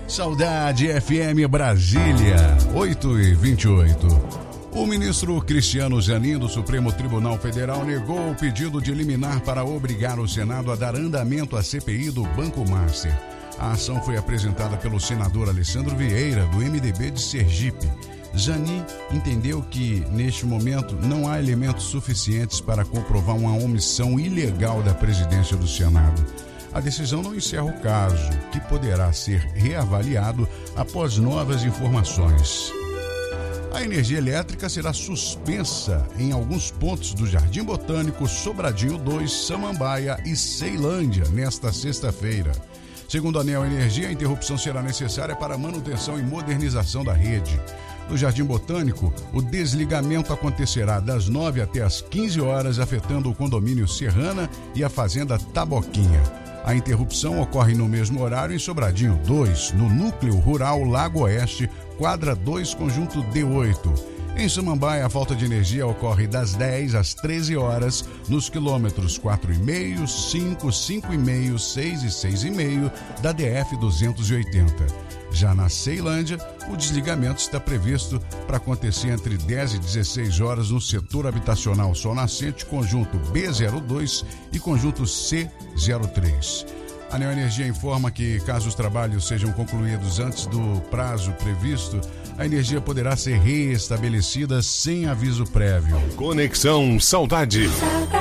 Saudade FM Brasília, 8h28. O ministro Cristiano Zanin, do Supremo Tribunal Federal, negou o pedido de liminar para obrigar o Senado a dar andamento à CPI do Banco Master. A ação foi apresentada pelo senador Alessandro Vieira, do MDB de Sergipe. Zanin entendeu que, neste momento, não há elementos suficientes para comprovar uma omissão ilegal da presidência do Senado. A decisão não encerra o caso, que poderá ser reavaliado após novas informações. A energia elétrica será suspensa em alguns pontos do Jardim Botânico, Sobradinho 2, Samambaia e Ceilândia nesta sexta-feira. Segundo a Neoenergia, a interrupção será necessária para a manutenção e modernização da rede. No Jardim Botânico, o desligamento acontecerá das 9 até as 15 horas, afetando o condomínio Serrana e a fazenda Taboquinha. A interrupção ocorre no mesmo horário em Sobradinho 2, no núcleo rural Lago Oeste, quadra 2, conjunto D8. Em Samambaia, a falta de energia ocorre das 10 às 13 horas nos quilômetros 4,5, 5, 5,5, 6 e 6,5 da DF 280. Já na Ceilândia, o desligamento está previsto para acontecer entre 10 e 16 horas no setor habitacional Sol Nascente, conjunto B02 e conjunto C03. A Neoenergia informa que, caso os trabalhos sejam concluídos antes do prazo previsto, a energia poderá ser reestabelecida sem aviso prévio. Conexão Saudade.